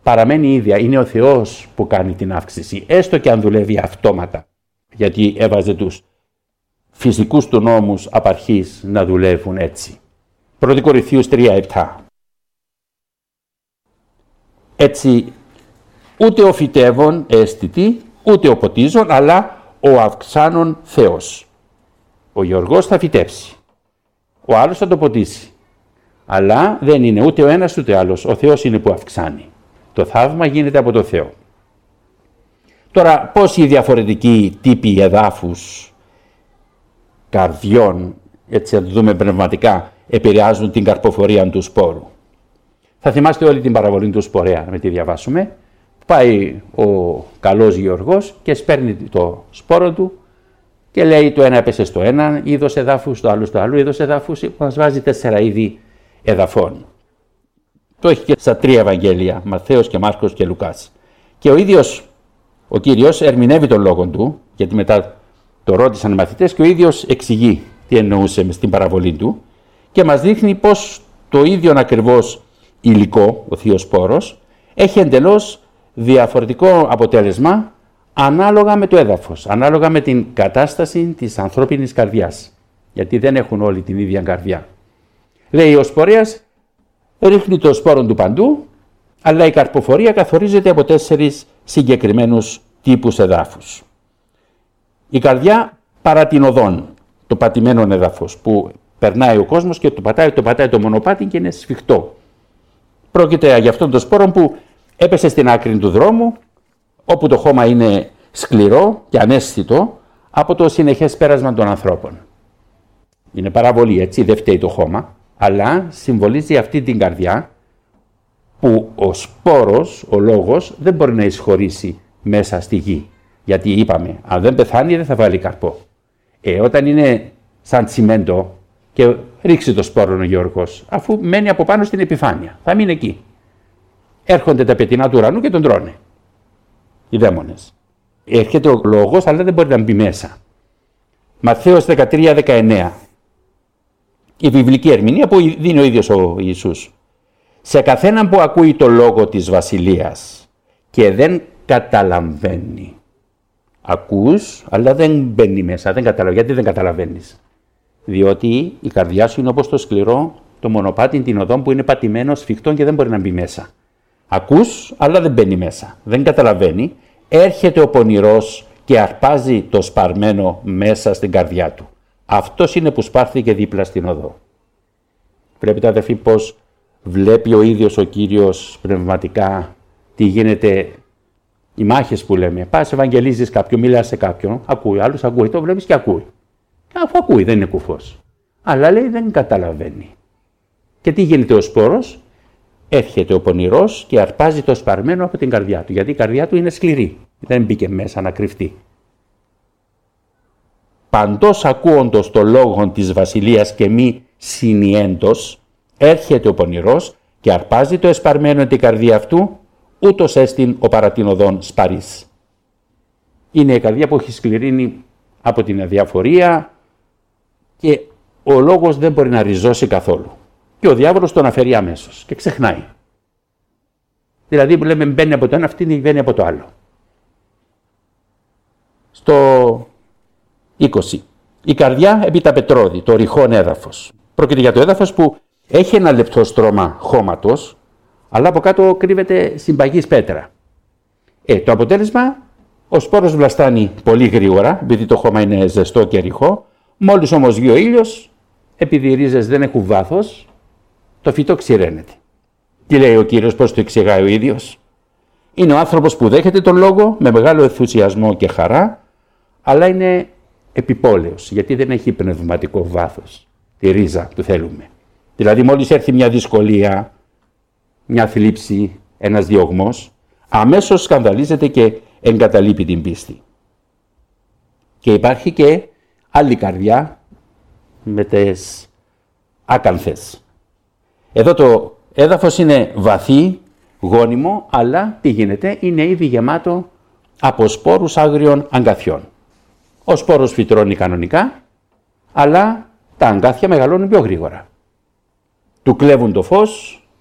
παραμένει ίδια. Είναι ο Θεός που κάνει την αύξηση, έστω και αν δουλεύει αυτόματα. Γιατί έβαζε τους φυσικούς του νόμους απ' αρχής να δουλεύουν έτσι. 1 Κορινθίους 3:7. Έτσι, ούτε ο φυτεύων αίσθητη, ούτε ο ποτίζων, αλλά ο αυξάνων Θεός. Ο γεωργός θα φυτέψει, ο άλλος θα το ποτίσει. Αλλά δεν είναι ούτε ο ένας ούτε άλλος. Ο Θεός είναι που αυξάνει. Το θαύμα γίνεται από το Θεό. Τώρα, πώς οι διαφορετικοί τύποι εδάφους, καρδιών, έτσι να το δούμε πνευματικά, επηρεάζουν την καρποφορία του σπόρου. Θα θυμάστε όλη την παραβολή του σπορέα, να με τη διαβάσουμε. Πάει ο καλός γεωργός και σπέρνει το σπόρο του και λέει το ένα έπεσε στο ένα είδος εδάφους, το άλλο στο άλλο είδος εδάφους, μας βάζει 4 είδη εδαφών. Το έχει και στα 3 Ευαγγέλια, Ματθαίος και Μάρκος και Λουκάς. Και ο ίδιος ο Κύριος ερμηνεύει τον λόγο του, γιατί μετά το ρώτησαν οι μαθητές και ο ίδιος εξηγεί τι εννοούσε στην παραβολή του και μας δείχνει πως το ίδιο ακριβώς υλικό, ο θείος σπόρος, έχει εντελώς διαφορετικό αποτέλεσμα ανάλογα με το έδαφος, ανάλογα με την κατάσταση της ανθρώπινης καρδιάς, γιατί δεν έχουν όλοι την ίδια καρδιά. Λέει ο σπορέας ρίχνει το σπόρο του παντού, αλλά η καρποφορία καθορίζεται από 4 συγκεκριμένους τύπους εδάφους. Η καρδιά παρά την οδόν, το πατημένο έδαφος που περνάει ο κόσμος και το πατάει το μονοπάτι και είναι σφιχτό. Πρόκειται για αυτόν τον σπόρο που έπεσε στην άκρη του δρόμου, όπου το χώμα είναι σκληρό και αναίσθητο από το συνεχές πέρασμα των ανθρώπων. Είναι παραβολή, έτσι, δεν φταίει το χώμα, αλλά συμβολίζει αυτή την καρδιά που ο σπόρος, ο λόγος, δεν μπορεί να εισχωρήσει μέσα στη γη. Γιατί είπαμε, αν δεν πεθάνει δεν θα βάλει καρπό. Όταν είναι σαν τσιμέντο και ρίξει το σπόρο ο γεωργός, αφού μένει από πάνω στην επιφάνεια, θα μείνει εκεί. Έρχονται τα πετεινά του ουρανού και τον τρώνε. Οι δαίμονες. Έρχεται ο λόγος, αλλά δεν μπορεί να μπει μέσα. Ματθαίος 13-19. Η βιβλική ερμηνεία που δίνει ο ίδιος ο Ιησούς. Σε καθέναν που ακούει το λόγο της βασιλείας και δεν καταλαβαίνει. Ακούς, αλλά δεν μπαίνει μέσα, δεν καταλαβαίνει. Γιατί δεν καταλαβαίνεις? Διότι η καρδιά σου είναι όπως το σκληρό, το μονοπάτι, την οδόν που είναι πατημένο, σφιχτό και δεν μπορεί να μπει μέσα. Ακούς, αλλά δεν μπαίνει μέσα. Δεν καταλαβαίνει. Έρχεται ο πονηρός και αρπάζει το σπαρμένο μέσα στην καρδιά του. Αυτός είναι που σπάρθηκε δίπλα στην οδό. Βλέπετε αδερφοί πως βλέπει ο ίδιος ο Κύριος πνευματικά τι γίνεται, οι μάχες που λέμε. Πας ευαγγελίζεις κάποιον, μιλάς σε κάποιον, ακούει, άλλος ακούει, το βλέπεις και ακούει. Αφού ακούει δεν είναι κουφός. Αλλά λέει δεν καταλαβαίνει. Και τι γίνεται ο σπόρος? Έρχεται ο πονηρός και αρπάζει το σπαρμένο από την καρδιά του, γιατί η καρδιά του είναι σκληρή. Δεν μπήκε μέσα να κρυφτεί. Παντός ακούοντος το λόγο της βασιλείας και μη συνιέντος, έρχεται ο πονηρός και αρπάζει το εσπαρμένο την καρδία αυτού, ούτως έστιν ο παρατηνοδόν σπαρής. Είναι η καρδιά που έχει σκληρύνει από την αδιαφορία και ο λόγος δεν μπορεί να ριζώσει καθόλου. Και ο διάβολος τον αφαιρεί αμέσως και ξεχνάει. Δηλαδή που λέμε μπαίνει από το ένα, αυτή μπαίνει από το άλλο. Στο 20. Η καρδιά επί τα πετρώδη, το ρηχόν έδαφος. Πρόκειται για το έδαφος που έχει ένα λεπτό στρώμα χώματος, αλλά από κάτω κρύβεται συμπαγής πέτρα. Το αποτέλεσμα, ο σπόρος βλαστάνει πολύ γρήγορα, επειδή το χώμα είναι ζεστό και ρηχό. Μόλις όμως βγει ο ήλιος, επειδή οι ρίζες δεν έχουν βάθος, το φυτό ξηραίνεται. Τι λέει ο Κύριος, πώς το εξηγάει ο ίδιος? Είναι ο άνθρωπος που δέχεται τον λόγο με μεγάλο ενθουσιασμό και χαρά, αλλά είναι επιπόλαιος, γιατί δεν έχει πνευματικό βάθος, τη ρίζα που θέλουμε. Δηλαδή μόλις έρθει μια δυσκολία, μια θλίψη, ένας διωγμός, αμέσως σκανδαλίζεται και εγκαταλείπει την πίστη. Και υπάρχει και άλλη καρδιά με τις άκανθες. Εδώ το έδαφος είναι βαθύ, γόνιμο, αλλά τι γίνεται? Είναι ήδη γεμάτο από σπόρους άγριων αγκαθιών. Ο σπόρος φυτρώνει κανονικά, αλλά τα αγκάθια μεγαλώνουν πιο γρήγορα. Του κλέβουν το φως,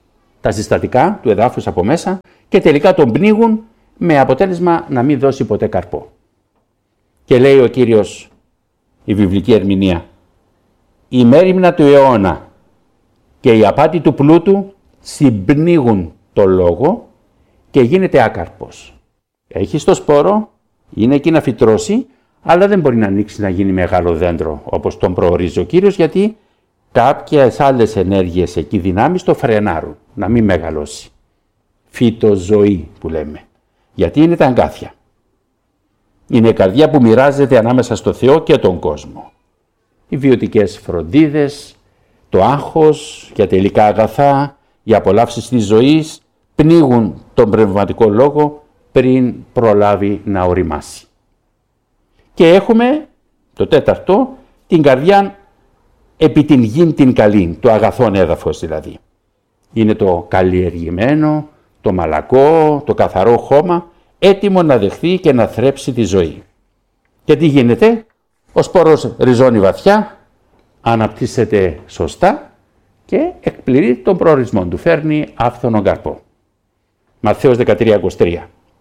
τα συστατικά του εδάφους από μέσα και τελικά τον πνίγουν με αποτέλεσμα να μην δώσει ποτέ καρπό. Και λέει ο Κύριος, η βιβλική ερμηνεία, η μέριμνα του αιώνα και η απάτη του πλούτου συμπνίγουν το λόγο και γίνεται άκαρπος. Έχει το σπόρο, είναι εκεί να φυτρώσει, αλλά δεν μπορεί να ανοίξει να γίνει μεγάλο δέντρο όπως τον προορίζει ο Κύριος, γιατί κάποιες άλλες ενέργειες εκεί δυνάμεις το φρενάρουν, να μην μεγαλώσει. Φυτοζωή που λέμε, γιατί είναι τα αγκάθια. Είναι η καρδιά που μοιράζεται ανάμεσα στο Θεό και τον κόσμο. Οι βιωτικές φροντίδες, το άγχος για τα υλικά αγαθά, οι απολαύσεις της ζωής πνίγουν τον πνευματικό λόγο πριν προλάβει να οριμάσει. Και έχουμε το τέταρτο, την καρδιά επί την γην την καλήν, το αγαθόν έδαφος δηλαδή. Είναι το καλλιεργημένο, το μαλακό, το καθαρό χώμα, έτοιμο να δεχθεί και να θρέψει τη ζωή. Και τι γίνεται? Ο σπόρος ριζώνει βαθιά, αναπτύσσεται σωστά και εκπληρεί τον προορισμό του, φέρνει άφθονο καρπό. Ματθαίος 13:23.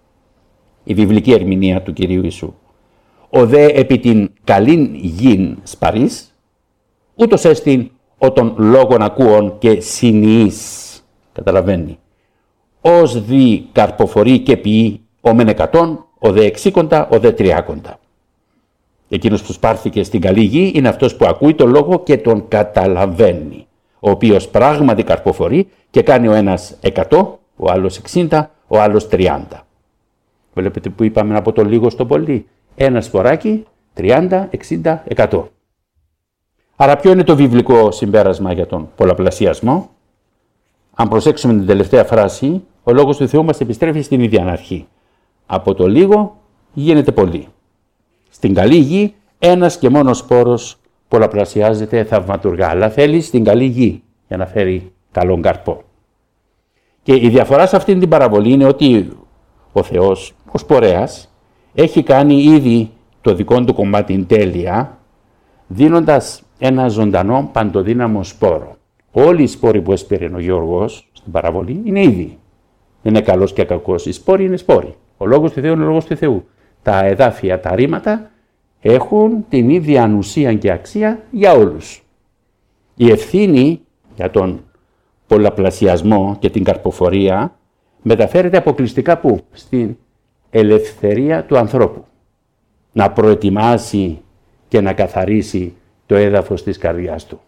Η βιβλική ερμηνεία του Κυρίου Ιησού. Ο δε επί την καλήν γην σπαρής, ούτως έστιν ότον λόγων ακούων και συνειείς. Καταλαβαίνει. Ως δι καρποφορεί και ποιεί ο μεν 100, ο δε 60, ο δε 30. Εκείνος που σπάρθηκε στην καλή γη είναι αυτός που ακούει τον λόγο και τον καταλαβαίνει, ο οποίος πράγματι καρποφορεί και κάνει ο ένας 100, ο άλλος 60, ο άλλος 30. Βλέπετε που είπαμε από το λίγο στο πολύ. Ένα σποράκι, 30, 60, 100. Άρα ποιο είναι το βιβλικό συμπέρασμα για τον πολλαπλασιασμό? Αν προσέξουμε την τελευταία φράση, ο λόγος του Θεού μας επιστρέφει στην ίδια αρχή. Από το λίγο γίνεται πολύ. Στην καλή γη ένας και μόνος σπόρος πολλαπλασιάζεται θαυματουργά, αλλά θέλει στην καλή γη για να φέρει καλόν καρπό. Και η διαφορά σε αυτήν την παραβολή είναι ότι ο Θεός, ο σπορέας, έχει κάνει ήδη το δικό του κομμάτι τέλεια, δίνοντας ένα ζωντανό παντοδύναμο σπόρο. Όλοι οι σπόροι που έσπηρε ο Γιώργος στην παραβολή είναι ήδη. Δεν είναι καλός και κακός. Οι σπόροι είναι σπόροι. Ο λόγος του Θεού είναι ο λόγος του Θεού. Τα εδάφια, τα ρήματα έχουν την ίδια ανουσία και αξία για όλους. Η ευθύνη για τον πολλαπλασιασμό και την καρποφορία μεταφέρεται αποκλειστικά πού? Στην ελευθερία του ανθρώπου. Να προετοιμάσει και να καθαρίσει το έδαφος της καρδιάς του.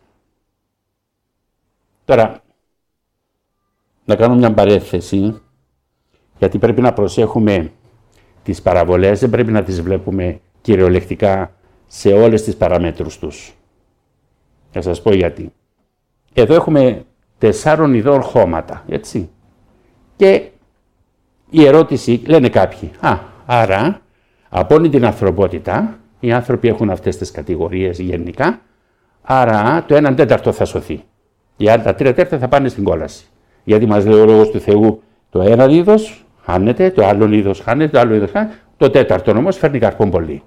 Τώρα, να κάνω μια παρένθεση, γιατί πρέπει να προσέχουμε τις παραβολές, δεν πρέπει να τις βλέπουμε κυριολεκτικά σε όλες τις παραμέτρους τους. Θα σας πω γιατί. Εδώ έχουμε 4 ειδών χώματα, έτσι. Και η ερώτηση, λένε κάποιοι, άρα από όλη την ανθρωπότητα, οι άνθρωποι έχουν αυτές τις κατηγορίες γενικά, άρα το 1/4 θα σωθεί. Οι άλλοι τα 3/4 θα πάνε στην κόλαση. Γιατί μας λέει ο λόγος του Θεού, το ένα είδος χάνεται, το άλλο είδος χάνεται, το άλλο είδος χάνεται, το 4ο όμως φέρνει καρπόν πολύ.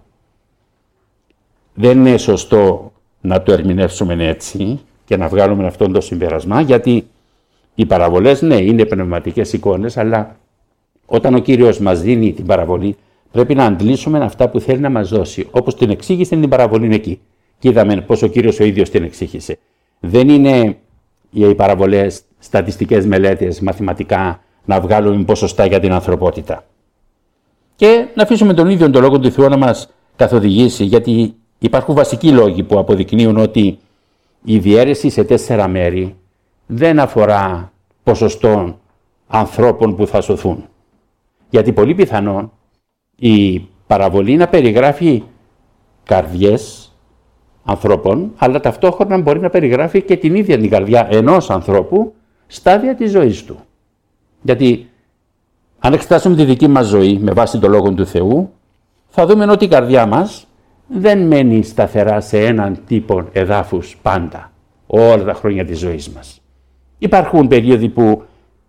Δεν είναι σωστό να το ερμηνεύσουμε έτσι και να βγάλουμε αυτό το συμπέρασμα, γιατί οι παραβολές, ναι, είναι πνευματικές εικόνες, αλλά όταν ο Κύριος μας δίνει την παραβολή, πρέπει να αντλήσουμε αυτά που θέλει να μας δώσει. Όπως την εξήγησε την παραβολή εκεί. Και είδαμε πώς ο Κύριος ο ίδιος την εξήγησε. Δεν είναι οι παραβολές στατιστικές μελέτες, μαθηματικά, να βγάλουμε ποσοστά για την ανθρωπότητα. Και να αφήσουμε τον ίδιο τον λόγο του Θεού να μας καθοδηγήσει, γιατί υπάρχουν βασικοί λόγοι που αποδεικνύουν ότι η διαίρεση σε 4 μέρη δεν αφορά ποσοστό ανθρώπων που θα σωθούν. Γιατί πολύ πιθανόν η παραβολή να περιγράφει καρδιές ανθρώπων, αλλά ταυτόχρονα μπορεί να περιγράφει και την ίδια την καρδιά ενός ανθρώπου στάδια της ζωής του. Γιατί αν εξετάσουμε τη δική μας ζωή με βάση το Λόγο του Θεού, θα δούμε ότι η καρδιά μας δεν μένει σταθερά σε έναν τύπο εδάφους πάντα, όλα τα χρόνια της ζωής μας. Υπάρχουν περίοδοι που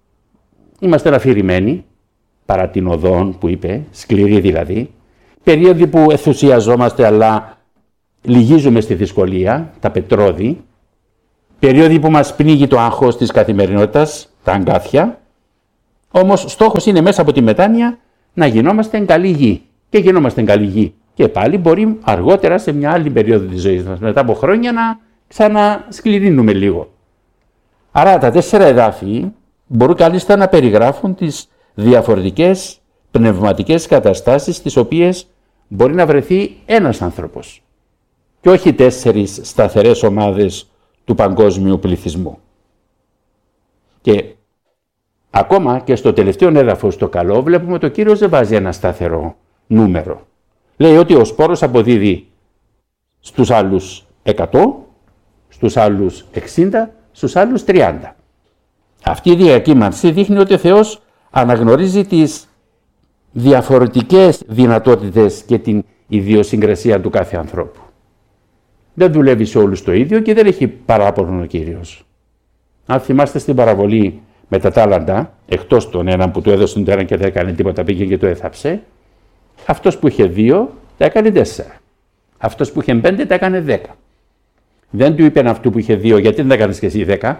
είμαστε αφηρημένοι, παρά την οδόν που είπε, σκληρή δηλαδή, περίοδοι που ενθουσιαζόμαστε αλλά λυγίζουμε στη δυσκολία, τα πετρώδη, περίοδοι που μας πνίγει το άγχος της καθημερινότητας, τα αγκάθια, όμως στόχος είναι μέσα από τη μετάνοια να γινόμαστε καλή γη. Και γινόμαστε καλή γη. Και πάλι μπορεί αργότερα σε μια άλλη περίοδο της ζωής μας, μετά από χρόνια, να ξανασκληρύνουμε λίγο. Άρα τα 4 εδάφη μπορούν κάλλιστα να περιγράφουν τις διαφορετικές πνευματικές καταστάσεις στις οποίες μπορεί να βρεθεί ένας άνθρωπος και όχι 4 σταθερές ομάδες του παγκόσμιου πληθυσμού. Και ακόμα και στο τελευταίο έδαφος το καλό βλέπουμε ότι ο Κύριος δεν βάζει ένα σταθερό νούμερο. Λέει ότι ο σπόρος αποδίδει στους άλλους 100, στους άλλους 60, στους άλλους 30. Αυτή η διακύμανση δείχνει ότι ο Θεός αναγνωρίζει τις διαφορετικές δυνατότητες και την ιδιοσυγκρασία του κάθε ανθρώπου. Δεν δουλεύει σε όλους το ίδιο και δεν έχει παράπονο ο Κύριος. Αν θυμάστε στην παραβολή με τα τάλαντα, εκτός τον έναν που του έδωσε τον έναν και δεν έκανε τίποτα, πήγε και το έθαψε, αυτός που είχε 2 τα έκανε 4. Αυτός που είχε 5 τα έκανε 10. Δεν του είπε αυτού που είχε 2, γιατί δεν τα έκανες και εσύ 10.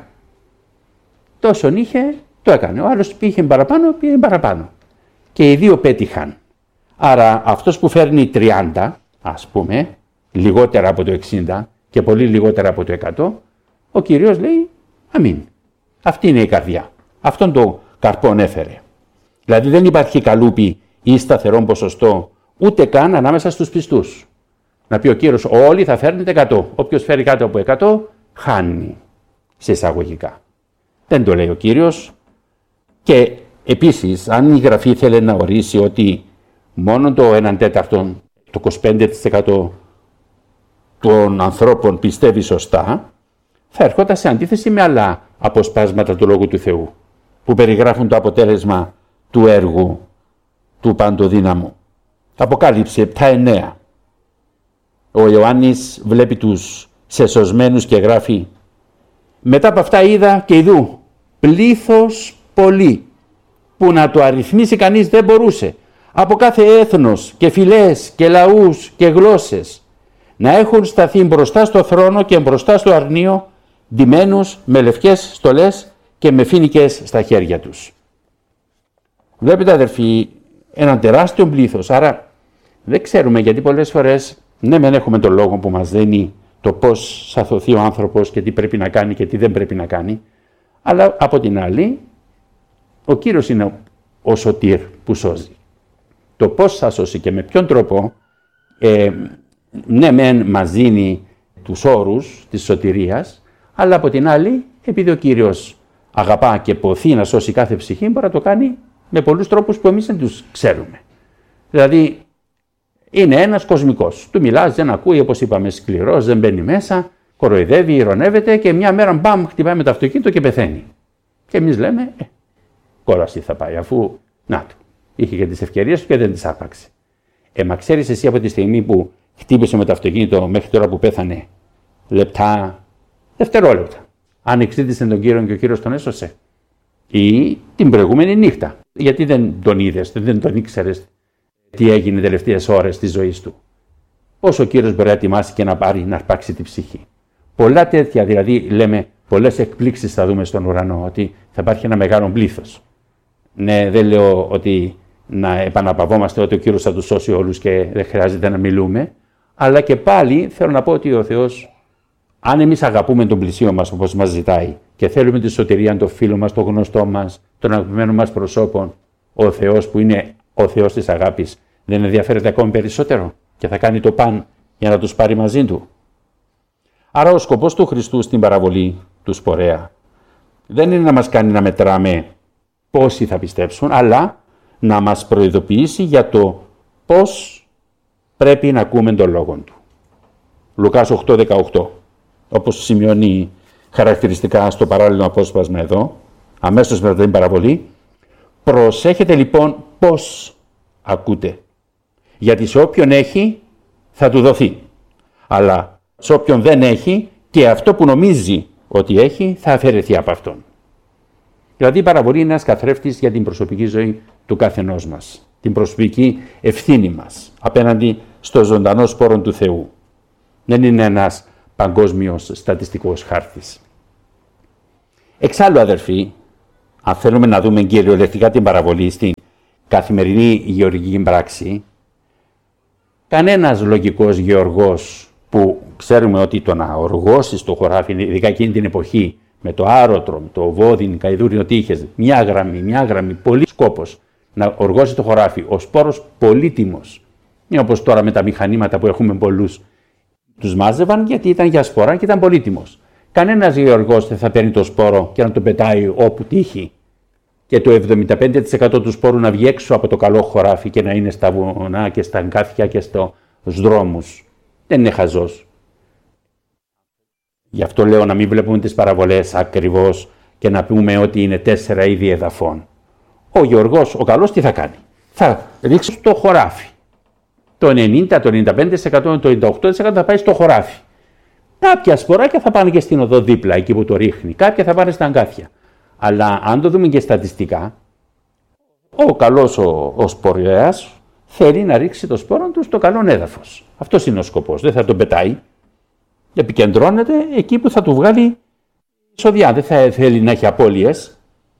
Τόσον είχε, το έκανε. Ο άλλος που είχε παραπάνω, πήγε παραπάνω. Και οι 2 πέτυχαν. Άρα αυτός που φέρνει 30, ας πούμε, λιγότερα από το 60 και πολύ λιγότερα από το 100, ο Κύριος λέει αμήν. Αυτή είναι η καρδιά. Αυτόν το καρπόν έφερε. Δηλαδή δεν υπάρχει καλούπι ή σταθερό ποσοστό ούτε καν ανάμεσα στους πιστούς. Να πει ο Κύριος όλοι θα φέρνετε 100. Όποιος φέρει κάτω από 100 χάνει, σε εισαγωγικά. Δεν το λέει ο Κύριος. Και επίσης αν η Γραφή θέλει να ορίσει ότι μόνο το 1/4, το 25% των ανθρώπων πιστεύει σωστά, θα ερχόταν σε αντίθεση με άλλα αποσπάσματα του Λόγου του Θεού που περιγράφουν το αποτέλεσμα του έργου του Παντοδύναμου. Αποκάλυψη 7-9. Ο Ιωάννης βλέπει τους σεσωσμένους και γράφει «Μετά από αυτά είδα και ειδού πλήθος πολύ που να το αριθμίσει κανείς δεν μπορούσε, από κάθε έθνος και φυλές και λαούς και γλώσσες, να έχουν σταθεί μπροστά στο θρόνο και μπροστά στο αρνείο, ντυμένους με λευκές στολές και με φοίνικες στα χέρια τους». Βλέπετε αδερφοί, έναν τεράστιο πλήθος, άρα δεν ξέρουμε γιατί πολλές φορές, ναι μεν έχουμε τον λόγο που μας δίνει το πώς θα σωθεί ο άνθρωπος και τι πρέπει να κάνει και τι δεν πρέπει να κάνει, αλλά από την άλλη, ο Κύριος είναι ο σωτήρ που σώζει. Το πώς θα σώσει και με ποιον τρόπο, ναι μεν μας δίνει τους όρους της σωτηρίας, αλλά από την άλλη, επειδή ο Κύριος αγαπά και ποθεί να σώσει κάθε ψυχή, μπορεί να το κάνει με πολλούς τρόπους που εμείς δεν τους ξέρουμε. Δηλαδή, είναι ένας κοσμικός. Του μιλάς, δεν ακούει, όπως είπαμε, σκληρός, δεν μπαίνει μέσα, κοροϊδεύει, ειρωνεύεται και μια μέρα μπαμ χτυπάει με το αυτοκίνητο και πεθαίνει. Και εμείς λέμε, κόλαση θα πάει, αφού να του. Είχε και τις ευκαιρίες του και δεν τις άρπαξε. Μα ξέρεις εσύ από τη στιγμή που χτύπησε με το αυτοκίνητο μέχρι τώρα που πέθανε, λεπτά, δευτερόλεπτα, αν εξήτησε τον Κύριο και ο Κύριος τον έσωσε. Ή την προηγούμενη νύχτα. Γιατί δεν τον είδες, δεν τον ήξερες τι έγινε τελευταίες ώρες της ζωής του. Πώς ο Κύριος μπορεί να ετοιμάσει και να πάρει να αρπάξει τη ψυχή. Πολλά τέτοια, δηλαδή λέμε, πολλές εκπλήξεις θα δούμε στον ουρανό, ότι θα υπάρχει ένα μεγάλο πλήθος. Ναι, δεν λέω ότι να επαναπαυόμαστε ότι ο Κύριος θα τους σώσει όλους και δεν χρειάζεται να μιλούμε, αλλά και πάλι θέλω να πω ότι ο Θεός, αν εμείς αγαπούμε τον πλησίο μας όπως μας ζητάει και θέλουμε τη σωτηρία των φίλων μας, των γνωστών μας, των αγαπημένων μας προσώπων, ο Θεός που είναι ο Θεός της αγάπης δεν ενδιαφέρεται ακόμη περισσότερο και θα κάνει το παν για να τους πάρει μαζί του. Άρα ο σκοπός του Χριστού στην παραβολή του Σπορέα δεν είναι να μας κάνει να μετράμε πόσοι θα πιστέψουν, αλλά να μας προειδοποιήσει για το πώς πρέπει να ακούμε τον λόγο του. Λουκάς 8:18, όπως σημειώνει χαρακτηριστικά στο παράλληλο απόσπασμα εδώ, αμέσως μετά την παραβολή, προσέχετε λοιπόν πώς ακούτε, γιατί σε όποιον έχει θα του δοθεί, αλλά σε όποιον δεν έχει και αυτό που νομίζει ότι έχει θα αφαιρεθεί από αυτόν. Δηλαδή η παραβολή είναι ένας καθρέφτης για την προσωπική ζωή του καθενός μας, την προσωπική ευθύνη μας απέναντι στο ζωντανό σπόρο του Θεού. Δεν είναι ένας παγκόσμιος στατιστικός χάρτης. Εξάλλου αδερφοί, αν θέλουμε να δούμε κυριολεκτικά την παραβολή στην καθημερινή γεωργική πράξη, κανένας λογικός γεωργός που ξέρουμε ότι το να οργώσεις το χωράφι, ειδικά εκείνη την εποχή, με το άρωτρο, με το βόδιν, καηδούρινο τείχες, μια γραμμή, πολύ σκόπος, να οργώσει το χωράφι, ο σπόρος πολύτιμος. Είναι όπως τώρα με τα μηχανήματα που έχουμε πολλούς. Τους μάζευαν γιατί ήταν για σπορά και ήταν πολύτιμος. Κανένας γεωργός δεν θα παίρνει το σπόρο και να το πετάει όπου τύχει και το 75% του σπόρου να βγει έξω από το καλό χωράφι και να είναι στα βουνά και στα εγκάθια και στους δρόμους. Δεν είναι χαζός. Γι' αυτό λέω να μην βλέπουμε τις παραβολές ακριβώς και να πούμε ότι είναι 4 είδη εδαφών. Ο γεωργός, ο καλός, τι θα κάνει? Θα ρίξει στο χωράφι. Το 90, το 95%, το 98% θα πάει στο χωράφι. Κάποια σποράκια θα πάνε και στην οδό δίπλα, εκεί που το ρίχνει. Κάποια θα πάνε στα αγκάθια. Αλλά αν το δούμε και στατιστικά, ο καλός ο σπορέας θέλει να ρίξει το σπόρο του στο καλό έδαφος. Αυτός είναι ο σκοπός. Δεν θα τον πετάει. Επικεντρώνεται εκεί που θα του βγάλει εισοδιά. Δεν θα θέλει να έχει απώλειες.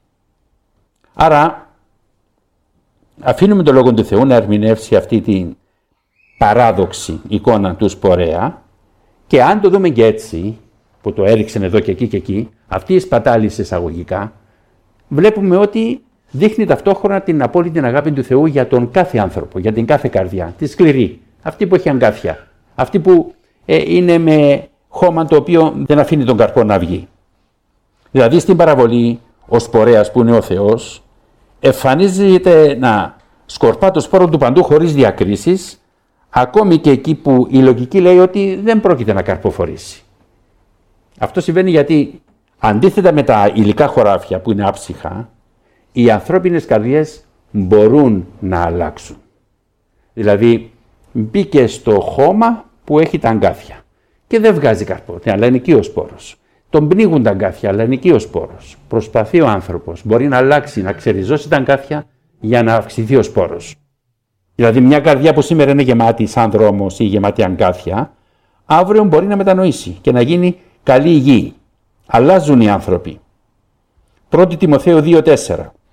Άρα αφήνουμε το Λόγο του Θεού να ερμηνεύσει αυτή την παράδοξη εικόνα του σπορέα και αν το δούμε και έτσι, που το έριξαν εδώ και εκεί, αυτή η σπατάληση εισαγωγικά, βλέπουμε ότι δείχνει ταυτόχρονα την απόλυτη αγάπη του Θεού για τον κάθε άνθρωπο, για την κάθε καρδιά, τη σκληρή, αυτή που έχει αγκάθια, αυτή που είναι με χώμα το οποίο δεν αφήνει τον καρπό να βγει. Δηλαδή στην παραβολή ο σπορέας που είναι ο Θεός εμφανίζεται να σκορπά το σπόρο του παντού χωρίς διακρίσεις, ακόμη και εκεί που η λογική λέει ότι δεν πρόκειται να καρποφορήσει. Αυτό συμβαίνει γιατί αντίθετα με τα υλικά χωράφια που είναι άψυχα, οι ανθρώπινες καρδιές μπορούν να αλλάξουν. Δηλαδή μπήκε στο χώμα που έχει τα αγκάθια και δεν βγάζει καρπό, αλλά είναι εκεί ο σπόρος. Τον πνίγουν τα αγκάθια, αλλά είναι εκεί ο σπόρος. Προσπαθεί ο άνθρωπος, μπορεί να αλλάξει, να ξεριζώσει τα αγκάθια για να αυξηθεί ο σπόρος. Δηλαδή μια καρδιά που σήμερα είναι γεμάτη σαν δρόμος ή γεμάτη αγκάθια, αύριο μπορεί να μετανοήσει και να γίνει καλή γη. Αλλάζουν οι άνθρωποι. 1 Τιμοθέου 2:4.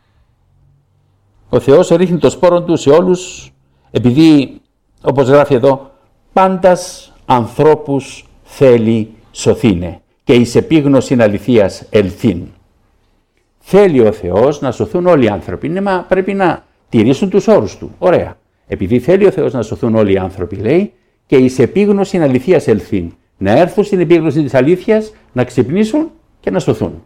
Ο Θεός ρίχνει το σπόρο του σε όλους, επειδή, όπως γράφει εδώ, πάντας ανθρώπους θέλει σωθήνε και εις επίγνωσιν αληθείας ελθύν. Θέλει ο Θεός να σωθούν όλοι οι άνθρωποι, μα πρέπει να τηρήσουν τους όρους του. Ωραία. Επειδή θέλει ο Θεός να σωθούν όλοι οι άνθρωποι, λέει, και εις επίγνωσιν αληθείας ελθύν. Να έρθουν στην επίγνωση της αλήθειας, να ξυπνήσουν και να σωθούν.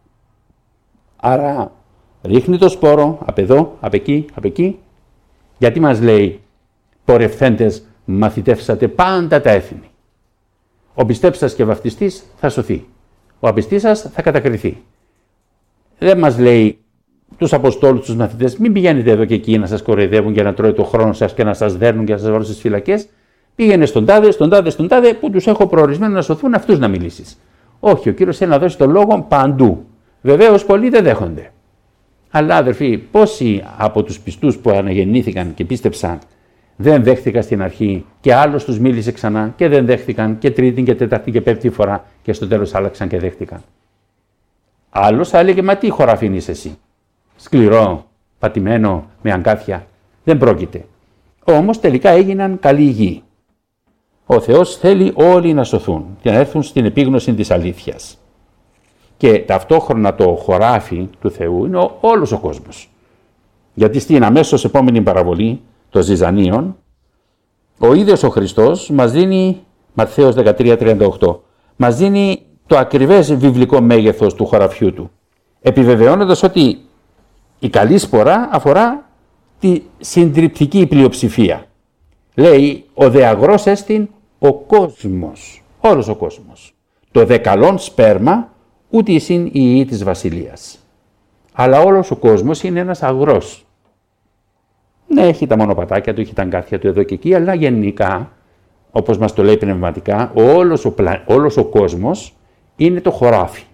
Άρα ρίχνει το σπόρο απ' εδώ, απ' εκεί. Γιατί μας λέει πορευθέντες μαθητεύσατε πάντα τα έθνη. Ο πιστέψας σας και βαφτιστής θα σωθεί. Ο απιστής σας θα κατακριθεί. Δεν μας λέει τους αποστόλους, τους μαθητές, μην πηγαίνετε εδώ και εκεί να σας κοροϊδεύουν για να τρώει το χρόνο σας και να σας δέρνουν και να σας βάλουν στις φυλακές. Πήγαινε στον τάδε που τους έχω προορισμένο να σωθούν, αυτούς να μιλήσεις. Όχι, ο Κύριος θέλει να δώσει το λόγο παντού. Βεβαίως πολλοί δεν δέχονται. Αλλά αδερφοί, πόσοι από τους πιστούς που αναγεννήθηκαν και πίστεψαν δεν δέχτηκαν στην αρχή και άλλος τους μίλησε ξανά και δεν δέχτηκαν και τρίτη και τέταρτη και πέμπτη φορά και στο τέλος άλλαξαν και δέχτηκαν. Άλλος θα έλεγε, μα τι χωράφι είσαι εσύ? Σκληρό, πατημένο, με αγκάθια. Δεν πρόκειται. Όμως τελικά έγιναν καλή γη. Ο Θεός θέλει όλοι να σωθούν και να έρθουν στην επίγνωση της αλήθειας. Και ταυτόχρονα το χωράφι του Θεού είναι όλος ο κόσμος. Γιατί στην αμέσως επόμενη παραβολή των Ζυζανίων, ο ίδιος ο Χριστός μας δίνει, Ματθαίος 13:38, μας δίνει το ακριβές βιβλικό μέγεθος του χωραφιού του, επιβεβαιώνοντας ότι η καλή σπορά αφορά τη συντριπτική πλειοψηφία. Λέει, ο δε αγρός έστιν ο κόσμος, όλος ο κόσμος. Το δε καλόν σπέρμα ούτε εισήν η ιή της βασιλείας. Αλλά όλος ο κόσμος είναι ένας αγρός. Ναι, έχει τα μονοπατάκια του, έχει τα αγκάθια του εδώ και εκεί, αλλά γενικά, όπως μας το λέει πνευματικά, όλος ο κόσμος είναι το χωράφι.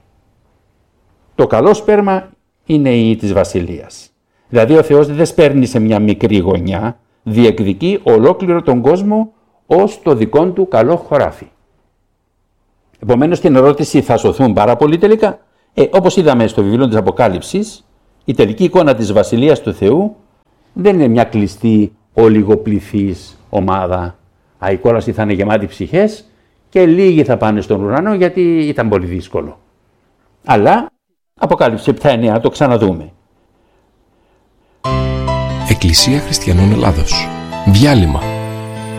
Το καλό σπέρμα είναι η ιή της βασιλείας. Δηλαδή ο Θεός δεν σπέρνει σε μια μικρή γωνιά, διεκδικεί ολόκληρο τον κόσμο ως το δικό του καλό χωράφι. Επομένως την ερώτηση, θα σωθούν πάρα πολύ τελικά? Όπως είδαμε στο βιβλίο της Αποκάλυψης, η τελική εικόνα της Βασιλείας του Θεού δεν είναι μια κλειστή ολιγοπληθής ομάδα. Η κόλαση θα είναι γεμάτη ψυχές και λίγοι θα πάνε στον ουρανό γιατί ήταν πολύ δύσκολο. Αλλά, Αποκάλυψη 7-9, το ξαναδούμε. Εκκλησία Χριστιανών Ελλάδος. Διάλειμμα.